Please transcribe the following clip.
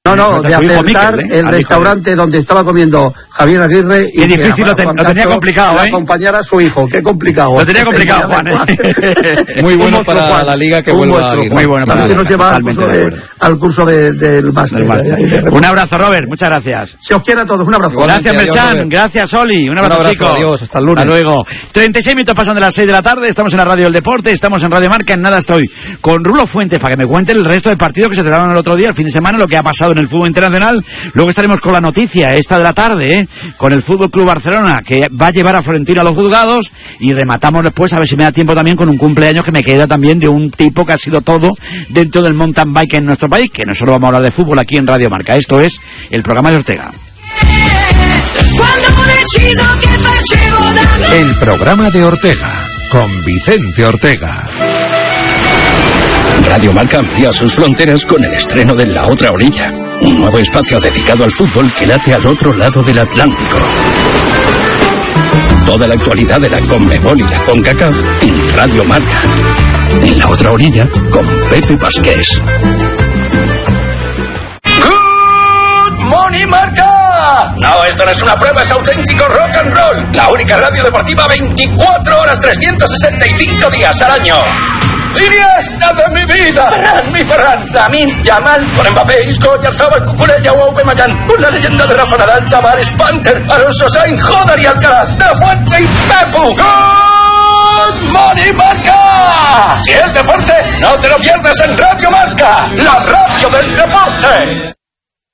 No, de acertar el restaurante donde estaba comiendo Javier Aguirre. Qué difícil lo tenía complicado, acompañar a su hijo, qué complicado. Lo tenía complicado, Juan, Muy bueno para la liga que vuelva a Aguirre. Muy bueno para la liga. Nos lleva al curso del máster. Un abrazo, Robert, muchas gracias. Se os quiere a todos, un abrazo. Gracias, Merchan, gracias, Oli. Un abrazo, chicos. Adiós, hasta el lunes. Hasta luego. 36 minutos pasan de las 6 de la tarde, estamos en la Radio del Deporte, estamos en Radio Marca, en nada estoy con Rulo Fuentes para que me cuente el resto de partidos que se celebraron el otro día, el fin de semana, lo que ha pasado en el fútbol internacional. Luego estaremos con la noticia esta de la tarde, con el Fútbol Club Barcelona, que va a llevar a Florentino a los juzgados, y rematamos después, a ver si me da tiempo también, con un cumpleaños que me queda también de un tipo que ha sido todo dentro del mountain bike en nuestro país, que no solo vamos a hablar de fútbol aquí en Radio Marca. Esto es el programa de Ortega. El programa de Ortega, con Vicente Ortega. Radio Marca amplía sus fronteras con el estreno de La Otra Orilla, un nuevo espacio dedicado al fútbol que late al otro lado del Atlántico. Toda la actualidad de la Conmebol y la CONCACAF en Radio Marca. En La Otra Orilla, con Pepe Vázquez. ¡Good morning, Marca! No, esto no es una prueba, es auténtico rock and roll. La única radio deportiva 24 horas, 365 días al año. ¡Iniesta de mi vida! ¡Ferran, mi Ferran! Lamine Yamal, con Mbappé, Isco, Yarzabal, Cucurella o Aubameyang, con la leyenda de Rafa Nadal, Tavares, Panther, Alonso Sainz, Jodar y Alcaraz, De La Fuente y Pepu. ¡Good morning, Marca! Si es deporte, no te lo pierdas en Radio Marca, la radio del deporte.